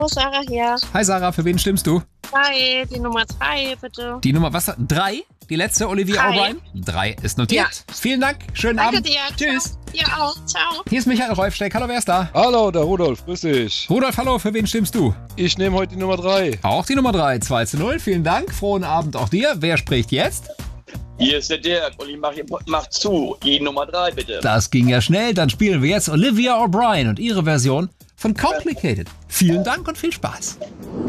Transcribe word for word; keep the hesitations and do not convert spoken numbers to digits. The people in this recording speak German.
Oh, Sarah hier. Hi Sarah, für wen stimmst du? Hi, die Nummer drei, bitte. Die Nummer, was? Drei? Die letzte, Olivia Drei. O'Brien? Drei ist notiert. Ja. Vielen Dank, schönen Danke Abend. dir. Tschüss. Ciao. Dir auch. Ciao. Hier ist Michael Reufsteck. Hallo, wer ist da? Hallo, der Rudolf, grüß dich. Rudolf, hallo, für wen stimmst du? Ich nehme heute die Nummer drei. Auch die Nummer drei, zwei zu null. Vielen Dank, frohen Abend auch dir. Wer spricht jetzt? Hier ist der Dirk und ich mach, mach zu. Die Nummer drei, bitte. Das ging ja schnell. Dann spielen wir jetzt Olivia O'Brien und ihre Version von Complicated. Vielen Dank und viel Spaß.